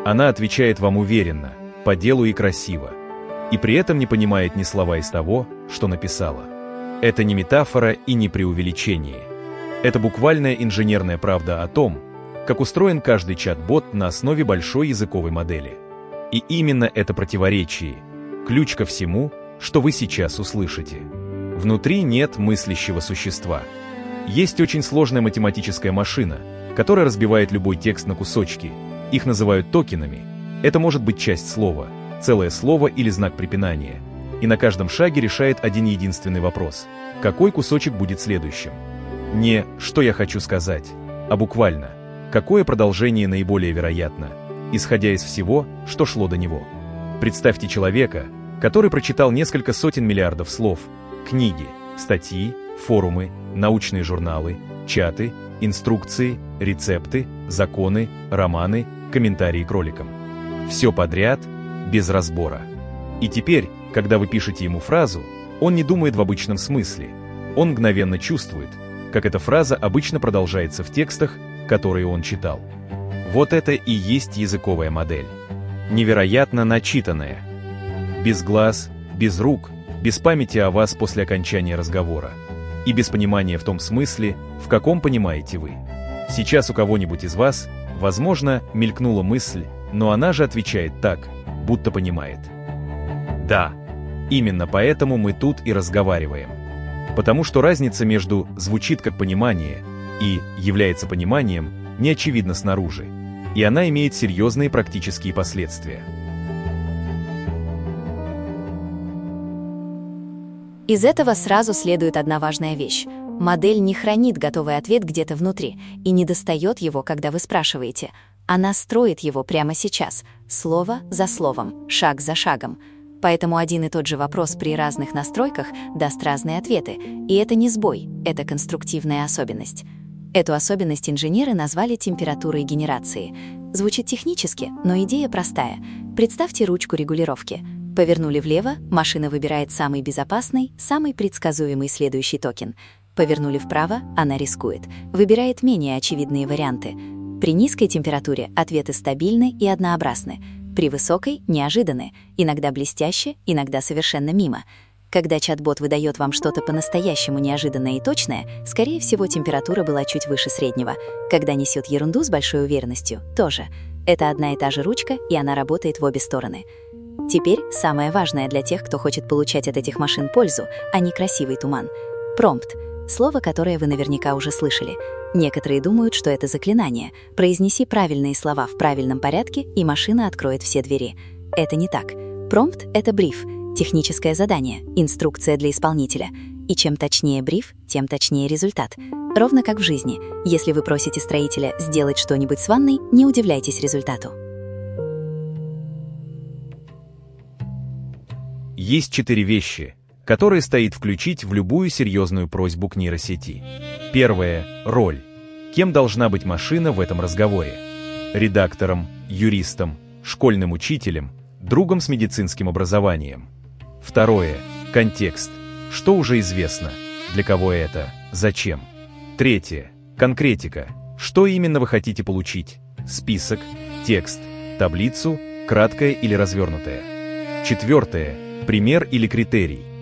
Она отвечает вам уверенно, по делу и красиво, и при этом не понимает ни слова из того, что написала. Это не метафора и не преувеличение. Это буквальная инженерная правда о том, как устроен каждый чат-бот на основе большой языковой модели. И именно это противоречие – ключ ко всему, что вы сейчас услышите. Внутри нет мыслящего существа. Есть очень сложная математическая машина, которая разбивает любой текст на кусочки. Их называют токенами. Это может быть часть слова, целое слово или знак препинания. И на каждом шаге решает один единственный вопрос – какой кусочек будет следующим? Не «что я хочу сказать», а буквально «какое продолжение наиболее вероятно», исходя из всего, что шло до него. Представьте человека, который прочитал несколько сотен миллиардов слов, книги, статьи, форумы, научные журналы, чаты, инструкции, рецепты, законы, романы, комментарии к роликам. Все подряд, без разбора. И теперь, когда вы пишете ему фразу, он не думает в обычном смысле. Он мгновенно чувствует, как эта фраза обычно продолжается в текстах, которые он читал. Вот это и есть языковая модель. Невероятно начитанная. Без глаз, без рук, без памяти о вас после окончания разговора. И без понимания в том смысле, в каком понимаете вы. Сейчас у кого-нибудь из вас, возможно, мелькнула мысль, но она же отвечает так, будто понимает. Да, именно поэтому мы тут и разговариваем. Потому что разница между «звучит как понимание» и «является пониманием» не очевидна снаружи, и она имеет серьезные практические последствия. Из этого сразу следует одна важная вещь. Модель не хранит готовый ответ где-то внутри и не достает его, когда вы спрашиваете. Она строит его прямо сейчас, слово за словом, шаг за шагом. Поэтому один и тот же вопрос при разных настройках даст разные ответы. И это не сбой, это конструктивная особенность. Эту особенность инженеры назвали температурой генерации. Звучит технически, но идея простая. Представьте ручку регулировки. Повернули влево, машина выбирает самый безопасный, самый предсказуемый следующий токен. Повернули вправо, она рискует, выбирает менее очевидные варианты. При низкой температуре ответы стабильны и однообразны. При высокой – неожиданны, иногда блестяще, иногда совершенно мимо. Когда чат-бот выдает вам что-то по-настоящему неожиданное и точное, скорее всего, температура была чуть выше среднего. Когда несет ерунду с большой уверенностью – тоже. Это одна и та же ручка, и она работает в обе стороны. Теперь самое важное для тех, кто хочет получать от этих машин пользу, а не красивый туман. Промпт – слово, которое вы наверняка уже слышали. Некоторые думают, что это заклинание. Произнеси правильные слова в правильном порядке, и машина откроет все двери. Это не так. Промпт – это бриф, техническое задание, инструкция для исполнителя. И чем точнее бриф, тем точнее результат. Ровно как в жизни. Если вы просите строителя сделать что-нибудь с ванной, не удивляйтесь результату. Есть 4 вещи, которые стоит включить в любую серьезную просьбу к нейросети. Первое – роль. Кем должна быть машина в этом разговоре? Редактором, юристом, школьным учителем, другом с медицинским образованием. Второе – контекст. Что уже известно? Для кого это? Зачем? Третье – конкретика. Что именно вы хотите получить? Список, текст, таблицу, краткое или развернутое. Четвертое – пример или критерий.